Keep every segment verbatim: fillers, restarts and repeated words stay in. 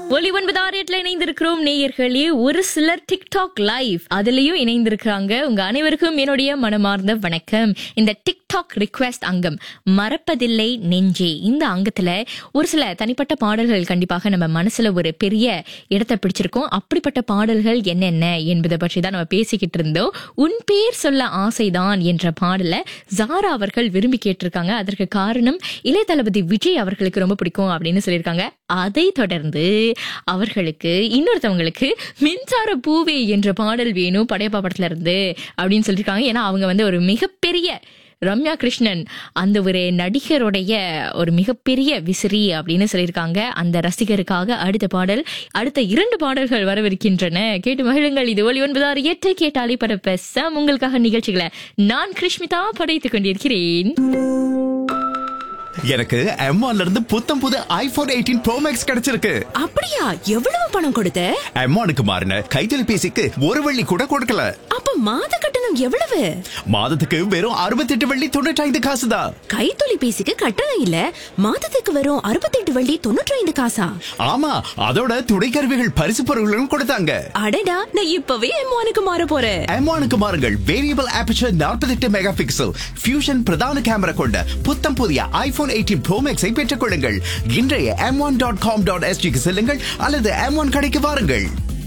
ஒலி ஒன்பது ஆறு எட்டுல இணைந்திருக்கிறோம் நேயர்களே. ஒரு சிலர் டிக்டாக் லைவ் அதுலயும் இணைந்திருக்கிறாங்க. உங்க அனைவருக்கும் என்னுடைய மனமார்ந்த வணக்கம். இந்த டிக்டாக் ரிக்வெஸ்ட் அங்கம் மறப்பதில்லை நெஞ்சே, இந்த அங்கத்துல ஒரு சில தனிப்பட்ட பாடல்கள் கண்டிப்பாக நம்ம மனசுல ஒரு பெரிய இடத்தை பிடிச்சிருக்கோம். அப்படிப்பட்ட பாடல்கள் என்னென்ன என்பதை பற்றி தான் நம்ம பேசிக்கிட்டு இருந்தோம். உன் பேர் சொல்ல ஆசைதான் என்ற பாடல ஜாரா அவர்கள் விரும்பி கேட்டிருக்காங்க. அதற்கு காரணம் இளைய தளபதி விஜய் அவர்களுக்கு ரொம்ப பிடிக்கும் அப்படின்னு சொல்லியிருக்காங்க. அதை தொடர்ந்து அவர்களுக்கு இன்னொருத்தவங்களுக்கு மின்சார பூவே என்ற பாடல் வேணும் படையப்பா படத்துல இருந்து அப்படின்னு சொல்லியிருக்காங்க. ஏன்னா அவங்க வந்து ஒரு மிகப்பெரிய ரம்யா கிருஷ்ணன் அந்த ஒரு நடிகருடைய ஒரு மிகப்பெரிய விசிறி அப்படின்னு சொல்லியிருக்காங்க. அந்த ரசிகருக்காக அடுத்த பாடல், அடுத்த இரண்டு பாடல்கள் வரவிருக்கின்றன. கேட்டு மகிழுங்கள். இது ஒலி ஒன்பது ஆறு எட்டு கேட்டாலே பரப்ப சம் உங்களுக்காக நிகழ்ச்சிகளை நான் கிருஷ்மிதா படைத்துக் கொண்டிருக்கிறேன். எனக்கு எம் ஒன்ல இருந்து புத்தம் புது ஐபோன் எயிட்டீன் ப்ரோ மேக்ஸ் கிடைச்சிருக்கு. அப்படியா? எவ்வளவு பணம் கொடுத்த? எம் ஒன்னுக்கு மாறின கைத்தொலைபேசிக்கு ஒரு வெள்ளி கூட கொடுக்கல. அப்ப மாத கட்டணம் எவ்வளவு? மாதத்துக்கு வெறும் அறுபத்தி எட்டு வெள்ளி தொண்ணூற்றி ஐந்து காசு தான். கைத்தொலைபேசிக்கு கட்டணம் இல்ல, மாதத்துக்கு வெறும் அறுபத்தி எட்டு வெள்ளி தொண்ணூற்றி ஐந்து காசா? ஆமா, அதோட துணைக்கருவிகள் பரிசு பொருட்களும் கொடுத்தாங்க. அடடா, நான் இப்பவே எம் ஒன்னுக்கு மாற போறேன். எம் ஒன்னுக்கு மாறுங்கள். வேரியபிள் ஆபர்ச்சர் நாற்பத்தி எட்டு மெகா பிக்சல் ஃபியூஷன் பிரதான கேமரா கொண்ட புத்தம் புதிய ஐபோன் எயிட்டீன் ப்ரோ மேக்ஸை பெற்றுக் கொள்ளுங்கள். இன்றைய M one dot com dot எஸ்ஜிக்கு செல்லுங்கள் அல்லது எம் ஒன் கடைக்கு வாருங்கள்.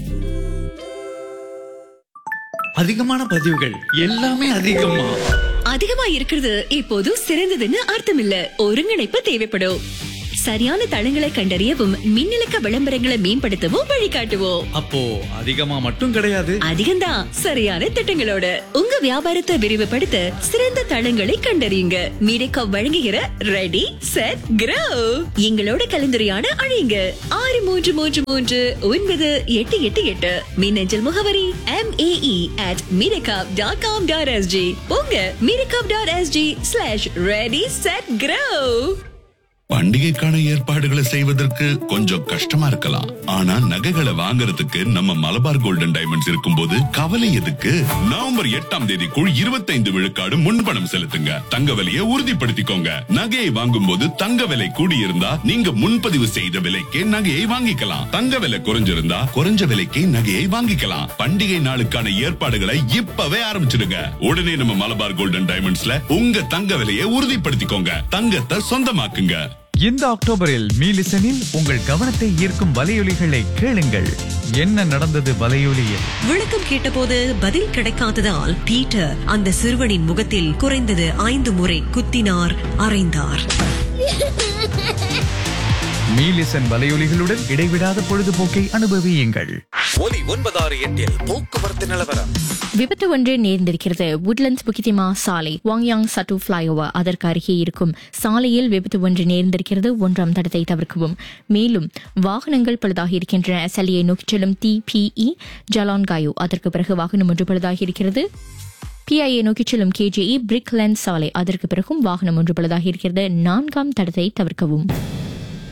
அதிகமான பதிவுகள் எல்லாமே அதிகமா அதிகமா இருக்கிறது இப்போது சிறந்ததுன்னு அர்த்தம் இல்ல. ஒருங்கிணைப்பு தேவைப்படும். சரியான தளங்களை கண்டறியவும் மின்னலுக்க விளம்பரங்களை மேம்படுத்தவும் வழிகாட்டுவோம். அப்போ அதிகமா மட்டும் கிடையாது, அதிகம்தான். சரியான திட்டங்களோட உங்க வியாபாரத்தை விரிவுபடுத்த சிறந்த தளங்களை கண்டறியுங்க. மீடியா வழங்குகிற ரெடி செட் க்ரோ. எங்களோட கலந்துரையாட அழையுங்க ஆறு மூன்று மூன்று மூன்று ஒன்பது எட்டு எட்டு எட்டு. மின்னஞ்சல் முகவரி M A E at Mediacorp dot com dot SG. போங்க Mediacorp dot SG slash ready set grow. பண்டிகைக்கான ஏற்பாடுகளை செய்வதற்கு கொஞ்சம் கஷ்டமா இருக்கலாம். ஆனா நகைகளை வாங்குறதுக்கு நம்ம மலபார் கோல்டன் டைமண்ட்ஸ் இருக்கும்போது கவலை எதுக்கு? நவம்பர் எட்டாம் தேதிக்குள் இருபத்தைந்து விழுக்காடு முன்பணம் செலுத்துங்க. தங்க விலையை உறுதிப்படுத்திக்கோங்க. நகையை வாங்கும் போது தங்க விலை கூடியிருந்தா நீங்க முன்பதிவு செய்த விலைக்கே நகையை வாங்கிக்கலாம். தங்க விலை குறைஞ்சிருந்தா குறைஞ்ச விலைக்கே நகையை வாங்கிக்கலாம். பண்டிகை நாளுக்கான ஏற்பாடுகளை இப்பவே ஆரம்பிச்சிடுங்க. உடனே நம்ம மலபார் கோல்டன் டைமண்ட்ஸ்ல உங்க தங்க விலையை உறுதிப்படுத்திக்கோங்க. தங்கத்தை சொந்தமாக்குங்க. இந்த அக்டோபரில் மீலிசனில் உங்கள் கவனத்தை ஈர்க்கும் வலையொலிகளை கேளுங்கள். என்ன நடந்தது வலையொலியில்? விளக்கம் கேட்டபோது பதில் கிடைக்காததால் பீட்டர் அந்த சிறுவனின் முகத்தில் குறைந்தது ஐந்து முறை குத்தினார், அறைந்தார். மீலிசன் வலையொலிகளுடன் இடைவிடாத பொழுதுபோக்கை அனுபவியுங்கள். ஒலி ஒன்பது ஆறு எட்டில் போக்குவரத்து நிலவரம். விபத்து ஒன்று நேர்ந்திருக்கிறது. உட்லண்ட்ஸ் புக்கித்திமா சாலை வாங்யாங் சட்டு பிளைஓவர் அதற்கு அருகே இருக்கும் சாலையில் விபத்து ஒன்று நேர்ந்திருக்கிறது. ஒன்றாம் தடத்தை தவிர்க்கவும். மேலும் வாகனங்கள் பழுதாகி இருக்கின்றன. எஸ்எல்ஏ நோக்கி செல்லும் டி பி இ ஜலான் காயோ அதற்கு பிறகு வாகனம் ஒன்று பழுதாகி இருக்கிறது. பிஐஏ நோக்கி செல்லும் கேஜேஇ பிரிக்லேண்ட் சாலை அதற்கு பிறகும் வாகனம் ஒன்று பழுதாகி இருக்கிறது. நான்காம் தடத்தை தவிர்க்கவும்.